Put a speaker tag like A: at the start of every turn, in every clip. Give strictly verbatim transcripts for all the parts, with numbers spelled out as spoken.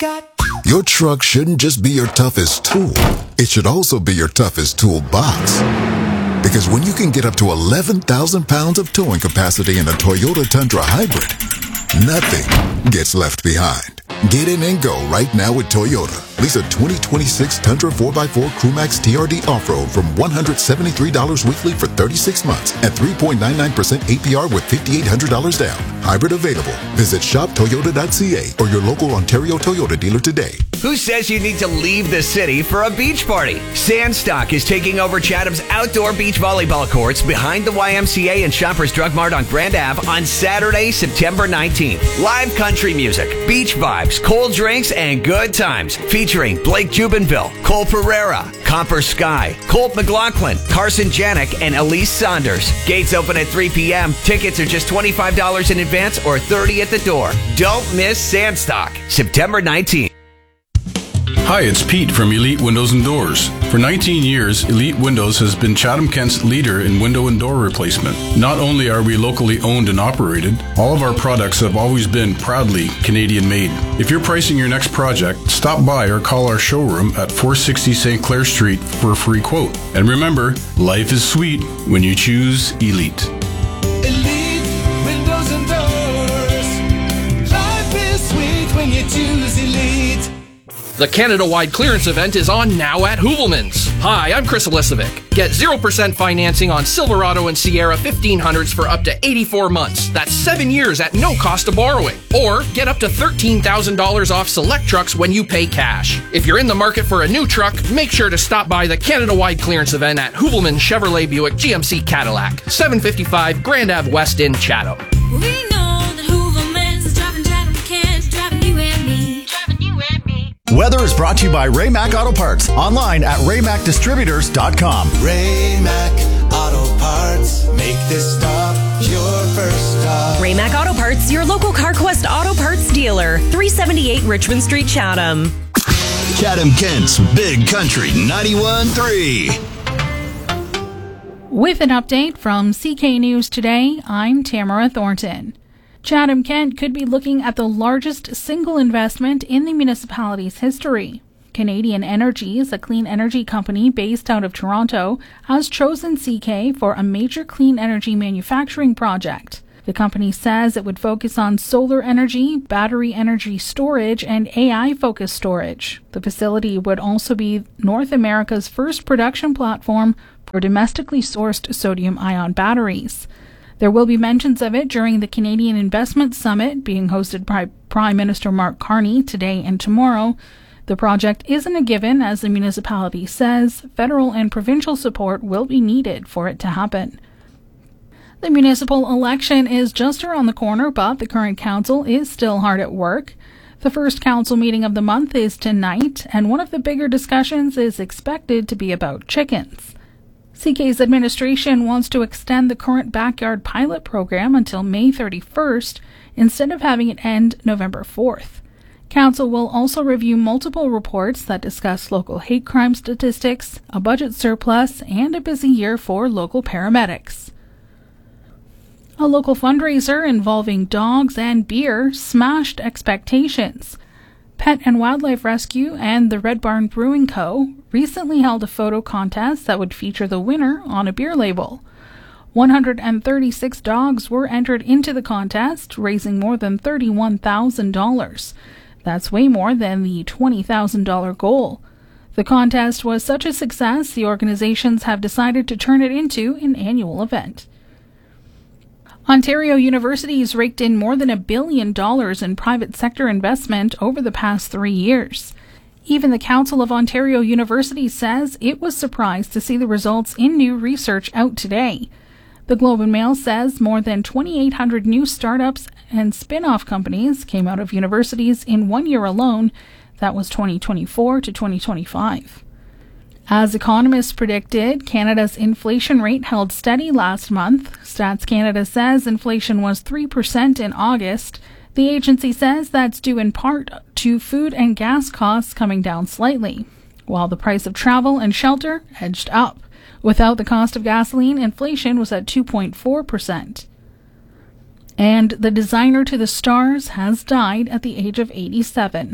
A: got.
B: Your truck shouldn't just be your toughest tool. It should also be your toughest toolbox. Because when you can get up to eleven thousand pounds of towing capacity in a Toyota Tundra Hybrid, nothing gets left behind. Get in and go right now with Toyota. Lease a twenty twenty-six Tundra four by four Crewmax T R D Off-Road from one hundred seventy-three dollars weekly for thirty-six months at three point nine nine percent A P R with five thousand eight hundred dollars down. Hybrid available. Visit shop toyota dot c a or your local Ontario Toyota dealer today.
C: Who says you need to leave the city for a beach party? Sandstock is taking over Chatham's outdoor beach volleyball courts behind the Y M C A and Shoppers Drug Mart on Grand Ave on Saturday, September nineteenth. Live country music, beach vibes, cold drinks, and good times. Featuring Blake Jubinville, Cole Pereira, Copper Sky, Colt McLaughlin, Carson Janik, and Elise Saunders. Gates open at three p.m. Tickets are just twenty-five dollars in advance or thirty dollars at the door. Don't miss Sandstock, September nineteenth.
D: Hi, it's Pete from Elite Windows and Doors. For nineteen years, Elite Windows has been Chatham-Kent's leader in window and door replacement. Not only are we locally owned and operated, all of our products have always been proudly Canadian-made. If you're pricing your next project, stop by or call our showroom at four sixty Saint Clair Street for a free quote. And remember, life is sweet when you choose Elite.
A: Elite Windows and Doors. Life is sweet when you choose Elite.
E: The Canada-wide clearance event is on now at Hoovelmans. Hi, I'm Chris Elisovic. Get zero percent financing on Silverado and Sierra fifteen hundreds for up to eighty-four months. That's seven years at no cost of borrowing. Or get up to thirteen thousand dollars off select trucks when you pay cash. If you're in the market for a new truck, make sure to stop by the Canada-wide clearance event at Hoovelmans Chevrolet Buick G M C Cadillac, seven fifty-five Grand Ave West in Chatham.
F: We know that Hoovelmans is driving Chatham-Kent, driving you and me, driving you and me.
G: Weather is brought to you by Ray-Mac Auto Parts. Online at ray mac distributors dot com.
A: Ray-Mac Auto Parts. Make this stop your first stop.
H: Ray-Mac Auto Parts, your local CarQuest Auto Parts dealer. three seventy-eight Richmond Street, Chatham.
G: Chatham-Kent's Big Country ninety-one point three.
I: With an update from C K News Today, I'm Tamara Thornton. Chatham-Kent could be looking at the largest single investment in the municipality's history. Canadian Energies, a clean energy company based out of Toronto, has chosen C K for a major clean energy manufacturing project. The company says it would focus on solar energy, battery energy storage, and A I-focused storage. The facility would also be North America's first production platform for domestically sourced sodium-ion batteries. There will be mentions of it during the Canadian Investment Summit being hosted by Prime Minister Mark Carney today and tomorrow. The project isn't a given, as the municipality says. Federal and provincial support will be needed for it to happen. The municipal election is just around the corner, but the current council is still hard at work. The first council meeting of the month is tonight, and one of the bigger discussions is expected to be about chickens. C K's administration wants to extend the current backyard pilot program until May thirty-first instead of having it end November fourth. Council will also review multiple reports that discuss local hate crime statistics, a budget surplus, and a busy year for local paramedics. A local fundraiser involving dogs and beer smashed expectations. Pet and Wildlife Rescue and the Red Barn Brewing Co. recently held a photo contest that would feature the winner on a beer label. one hundred thirty-six dogs were entered into the contest, raising more than thirty-one thousand dollars. That's way more than the twenty thousand dollars goal. The contest was such a success, the organizations have decided to turn it into an annual event. Ontario universities raked in more than a billion dollars in private sector investment over the past three years. Even the Council of Ontario Universities says it was surprised to see the results in new research out today. The Globe and Mail says more than twenty-eight hundred new startups and spin-off companies came out of universities in one year alone. That was twenty twenty-four to twenty twenty-five. As economists predicted, Canada's inflation rate held steady last month. Stats Canada says inflation was three percent in August. The agency says that's due in part to food and gas costs coming down slightly, while the price of travel and shelter edged up. Without the cost of gasoline, inflation was at two point four percent. And the designer to the stars has died at the age of eighty-seven.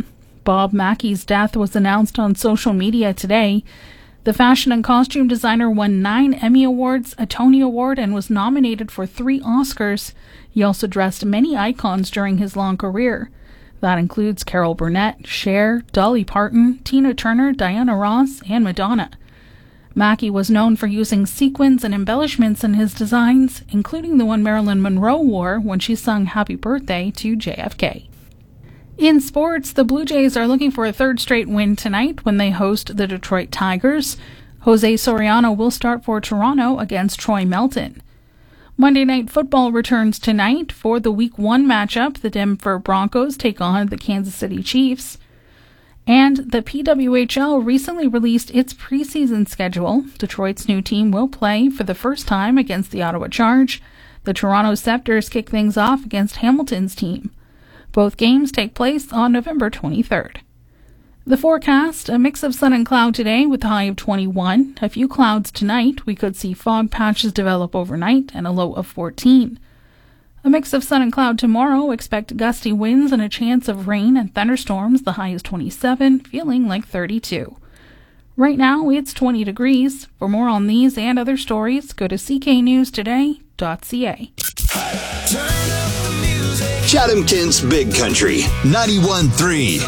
I: Bob Mackey's death was announced on social media today. The fashion and costume designer won nine Emmy Awards, a Tony Award, and was nominated for three Oscars. He also dressed many icons during his long career. That includes Carol Burnett, Cher, Dolly Parton, Tina Turner, Diana Ross, and Madonna. Mackey was known for using sequins and embellishments in his designs, including the one Marilyn Monroe wore when she sung Happy Birthday to J F K. In sports, the Blue Jays are looking for a third straight win tonight when they host the Detroit Tigers. Jose Soriano will start for Toronto against Troy Melton. Monday Night Football returns tonight. For the Week one matchup, the Denver Broncos take on the Kansas City Chiefs. And the P W H L recently released its preseason schedule. Detroit's new team will play for the first time against the Ottawa Charge. The Toronto Scepters kick things off against Hamilton's team. Both games take place on November twenty-third. The forecast, a mix of sun and cloud today with a high of twenty-one. A few clouds tonight. We could see fog patches develop overnight and a low of fourteen. A mix of sun and cloud tomorrow. Expect gusty winds and a chance of rain and thunderstorms. The high is twenty-seven, feeling like thirty-two. Right now, it's twenty degrees. For more on these and other stories, go to c k news today dot c a.
J: Chatham Kent's Big Country, ninety-one point three.